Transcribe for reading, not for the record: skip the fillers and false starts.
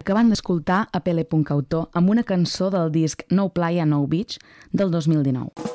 Acabant d'escoltar a Pele Puncautor amb una cançó del disc No Playa No Beach del 2019.